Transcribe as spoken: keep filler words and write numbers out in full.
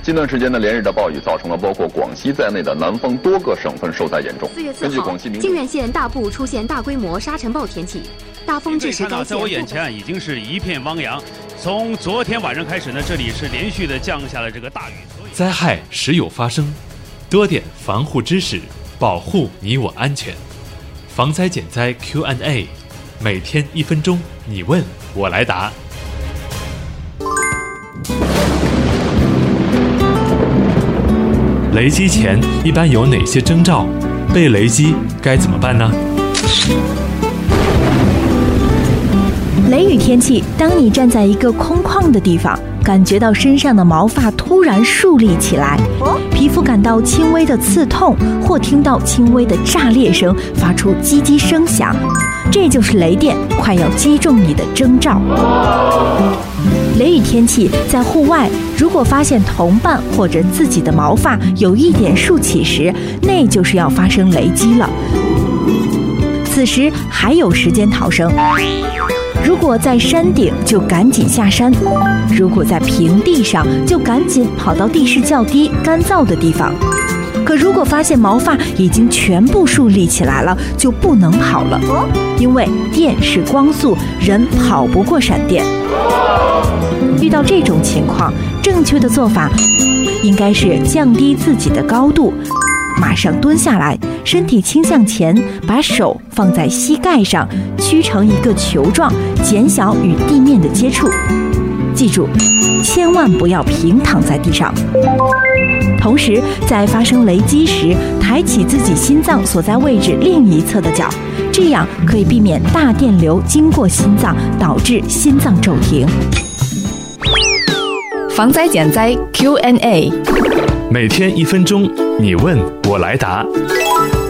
近段时间的连日的暴雨，造成了包括广西在内的南方多个省份受灾严重。 四月四号，靖远县大部出现大规模沙尘暴天气，大风致使该县。 在我眼前已经是一片汪洋。从昨天晚上开始呢，这里是连续的降下了这个大雨。 灾害时有发生，多点防护知识，保护你我安全。防灾减灾 Q and A， 每天一分钟，你问我来答。雷击前一般有哪些征兆？被雷击该怎么办呢？ 雷雨天气，当你站在一个空旷的地方，感觉到身上的毛发突然竖立起来，皮肤感到轻微的刺痛，或听到轻微的炸裂声发出叽叽声响，这就是雷电快要击中你的征兆。雷雨天气，在户外如果发现同伴或者自己的毛发有一点竖起时，那就是要发生雷击了。此时还有时间逃生，如果在山顶就赶紧下山，如果在平地上就赶紧跑到地势较低干燥的地方。可如果发现毛发已经全部竖立起来了，就不能跑了，因为电是光速，人跑不过闪电。遇到这种情况，正确的做法应该是降低自己的高度，马上蹲下来，身体倾向前，把手放在膝盖上，曲成一个球状，减小与地面的接触。记住，千万不要平躺在地上。同时，在发生雷击时，抬起自己心脏所在位置另一侧的脚，这样可以避免大电流经过心脏，导致心脏骤停。 防灾减灾 Q and A， 每天一分钟，你问我来答。